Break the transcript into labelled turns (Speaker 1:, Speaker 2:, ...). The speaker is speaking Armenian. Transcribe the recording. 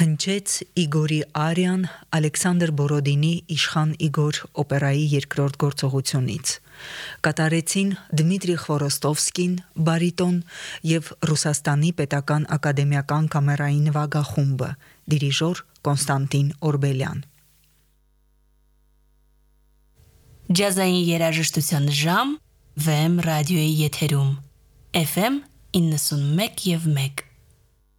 Speaker 1: Հնչեց Իգորի Արիան Ալեքսանդր Բորոդինի Իշխան Իգոր օպերայի երկրորդ գործողությունից։ Կատարեցին Դմիտրի Խվորոստովսկին, բարիտոն, և Ռուսաստանի պետական ակադեմիական կամերային նվագախումբը, դիրիժոր Կոնստանտին Օրբելյան։
Speaker 2: Ջազային երաժշտության ժամ VM ռադիոյի եթերում FM 91.1